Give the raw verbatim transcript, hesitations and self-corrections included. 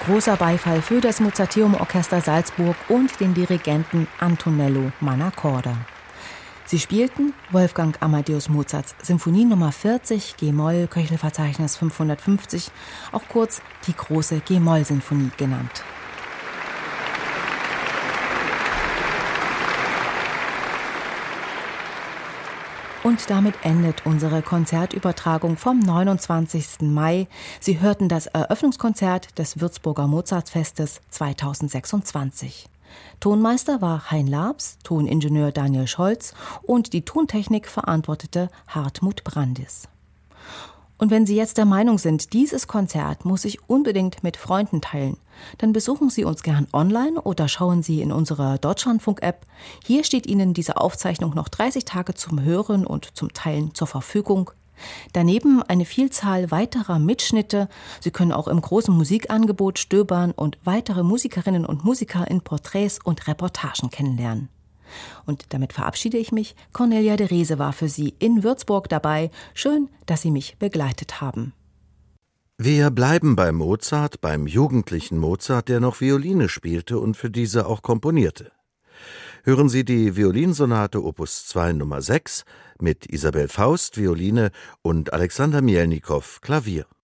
Großer Beifall für das Mozarteum Orchester Salzburg und den Dirigenten Antonello Mannacorda. Sie spielten Wolfgang Amadeus Mozarts Symphonie Nummer vierzig, G-Moll, Köchelverzeichnis fünfhundertfünfzig, auch kurz die große G-Moll-Sinfonie genannt. Und damit endet unsere Konzertübertragung vom neunundzwanzigsten Mai. Sie hörten das Eröffnungskonzert des Würzburger Mozartfestes zweitausendsechsundzwanzig. Tonmeister war Hein Labs, Toningenieur Daniel Scholz und die Tontechnik verantwortete Hartmut Brandis. Und wenn Sie jetzt der Meinung sind, dieses Konzert muss ich unbedingt mit Freunden teilen, dann besuchen Sie uns gern online oder schauen Sie in unserer Deutschlandfunk-App. Hier steht Ihnen diese Aufzeichnung noch dreißig Tage zum Hören und zum Teilen zur Verfügung. Daneben eine Vielzahl weiterer Mitschnitte. Sie können auch im großen Musikangebot stöbern und weitere Musikerinnen und Musiker in Porträts und Reportagen kennenlernen. Und damit verabschiede ich mich. Cornelia de Rese war für Sie in Würzburg dabei. Schön, dass Sie mich begleitet haben. Wir bleiben bei Mozart, beim jugendlichen Mozart, der noch Violine spielte und für diese auch komponierte. Hören Sie die Violinsonate Opus zwei Nummer sechs mit Isabel Faust, Violine und Alexander Mielnikow, Klavier.